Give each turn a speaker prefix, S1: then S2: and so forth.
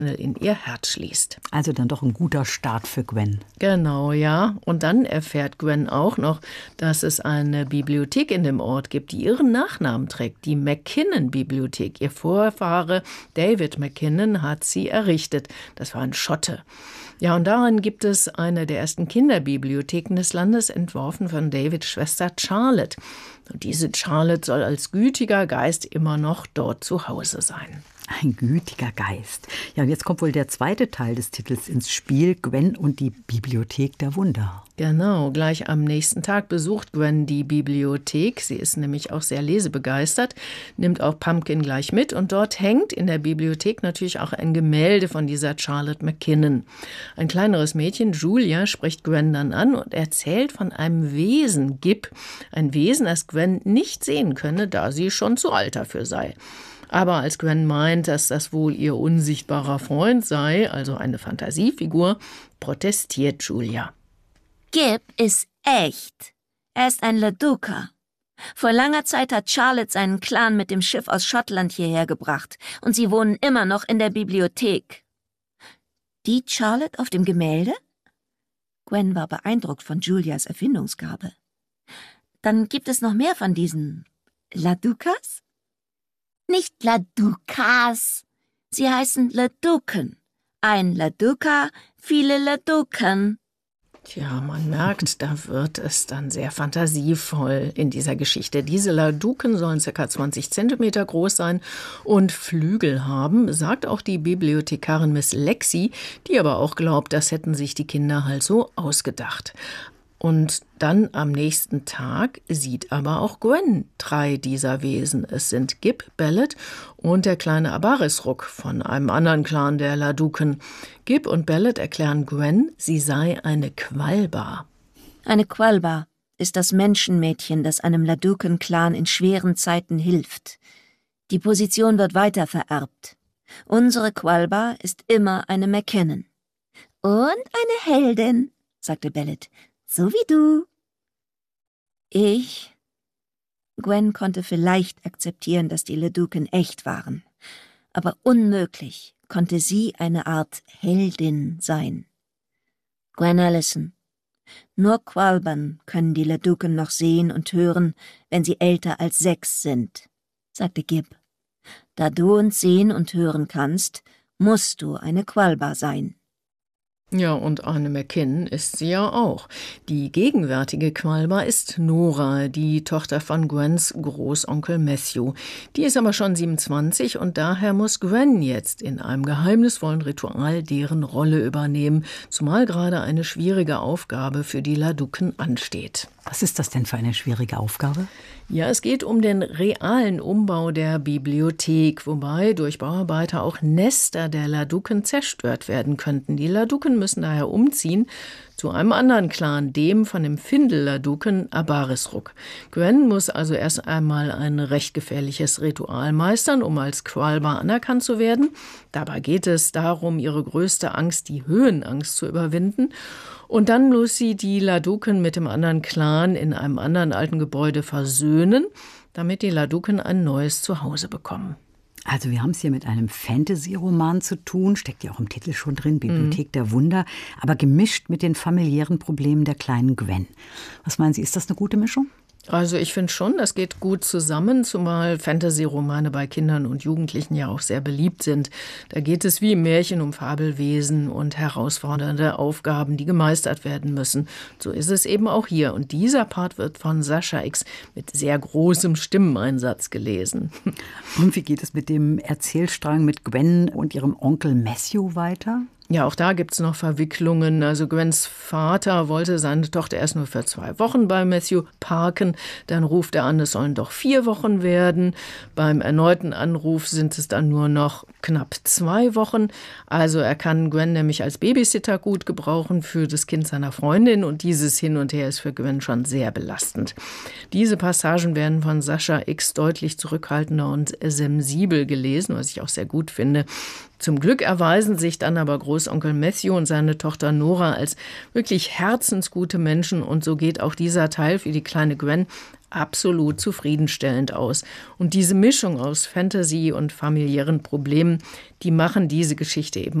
S1: in ihr Herz schließt.
S2: Also dann doch ein guter Start für Gwen.
S1: Genau, ja. Und dann erfährt Gwen auch noch, dass es eine Bibliothek in dem Ort gibt, die ihren Nachnamen trägt, die Mackinnon-Bibliothek. Ihr Vorfahre David Mackinnon hat sie errichtet. Das war ein Schotte. Ja, und darin gibt es eine der ersten Kinderbibliotheken des Landes, entworfen von Davids Schwester Charlotte. Und diese Charlotte soll als gütiger Geist immer noch dort zu Hause sein.
S2: Ein gütiger Geist. Ja, und jetzt kommt wohl der zweite Teil des Titels ins Spiel, Gwen und die Bibliothek der Wunder.
S1: Genau, gleich am nächsten Tag besucht Gwen die Bibliothek. Sie ist nämlich auch sehr lesebegeistert, nimmt auch Pumpkin gleich mit und dort hängt in der Bibliothek natürlich auch ein Gemälde von dieser Charlotte Mackinnon. Ein kleineres Mädchen, Julia, spricht Gwen dann an und erzählt von einem Wesen, Gib, ein Wesen, das Gwen nicht sehen könne, da sie schon zu alt dafür sei. Aber als Gwen meint, dass das wohl ihr unsichtbarer Freund sei, also eine Fantasiefigur, protestiert Julia.
S3: Gib ist echt. Er ist ein Leduca. Vor langer Zeit hat Charlotte seinen Clan mit dem Schiff aus Schottland hierher gebracht und sie wohnen immer noch in der Bibliothek. Die Charlotte auf dem Gemälde? Gwen war beeindruckt von Julias Erfindungsgabe. Dann gibt es noch mehr von diesen Leducas? Nicht Leducas. Sie heißen Leduken. Ein Leduca, viele Leduken.
S1: Tja, man merkt, da wird es dann sehr fantasievoll in dieser Geschichte. Diese Leduken sollen ca. 20 Zentimeter groß sein und Flügel haben, sagt auch die Bibliothekarin Miss Lexi, die aber auch glaubt, das hätten sich die Kinder halt so ausgedacht. Und dann am nächsten Tag sieht aber auch Gwen 3 dieser Wesen. Es sind Gib, Bellet und der kleine Abarisruck von einem anderen Clan der Leduken. Gib und Bellet erklären Gwen, sie sei eine Qualba.
S3: Eine Qualba ist das Menschenmädchen, das einem Leduken-Clan in schweren Zeiten hilft. Die Position wird weiter vererbt. Unsere Qualba ist immer eine Mackinnon. Und eine Heldin, sagte Bellet. So wie du. Gwen konnte vielleicht akzeptieren, dass die Leduken echt waren. Aber unmöglich konnte sie eine Art Heldin sein. Gwen Allison. Nur Qualbern können die Leduken noch sehen und hören, wenn sie älter als 6 sind, sagte Gib. Da du uns sehen und hören kannst, musst du eine Qualba sein.
S1: Ja, und eine Mackinnon ist sie ja auch. Die gegenwärtige Qualba ist Nora, die Tochter von Gwens Großonkel Matthew. Die ist aber schon 27 und daher muss Gwen jetzt in einem geheimnisvollen Ritual deren Rolle übernehmen, zumal gerade eine schwierige Aufgabe für die Leduken ansteht.
S2: Was ist das denn für eine schwierige Aufgabe?
S1: Ja, es geht um den realen Umbau der Bibliothek, wobei durch Bauarbeiter auch Nester der Leduken zerstört werden könnten. Die Leduken müssen daher umziehen zu einem anderen Clan, dem von dem Findel-Leduken Abarisruck. Gwen muss also erst einmal ein recht gefährliches Ritual meistern, um als Qualba anerkannt zu werden. Dabei geht es darum, ihre größte Angst, die Höhenangst, zu überwinden. Und dann muss sie die Leduken mit dem anderen Clan in einem anderen alten Gebäude versöhnen, damit die Leduken ein neues Zuhause bekommen.
S2: Also wir haben es hier mit einem Fantasy-Roman zu tun, steckt ja auch im Titel schon drin, Bibliothek der Wunder, aber gemischt mit den familiären Problemen der kleinen Gwen. Was meinen Sie, ist das eine gute Mischung?
S1: Also ich finde schon, das geht gut zusammen, zumal Fantasy-Romane bei Kindern und Jugendlichen ja auch sehr beliebt sind. Da geht es wie im Märchen um Fabelwesen und herausfordernde Aufgaben, die gemeistert werden müssen. So ist es eben auch hier. Und dieser Part wird von Sascha X mit sehr großem Stimmeneinsatz gelesen.
S2: Und wie geht es mit dem Erzählstrang mit Gwen und ihrem Onkel Matthew weiter?
S1: Ja, auch da gibt's noch Verwicklungen. Also Gwens Vater wollte seine Tochter erst nur für 2 Wochen bei Matthew parken. Dann ruft er an, es sollen doch 4 Wochen werden. Beim erneuten Anruf sind es dann nur noch knapp 2 Wochen. Also er kann Gwen nämlich als Babysitter gut gebrauchen für das Kind seiner Freundin. Und dieses Hin und Her ist für Gwen schon sehr belastend. Diese Passagen werden von Sascha X deutlich zurückhaltender und sensibel gelesen, was ich auch sehr gut finde. Zum Glück erweisen sich dann aber Großonkel Matthew und seine Tochter Nora als wirklich herzensgute Menschen und so geht auch dieser Teil für die kleine Gwen absolut zufriedenstellend aus. Und diese Mischung aus Fantasy und familiären Problemen, die machen diese Geschichte eben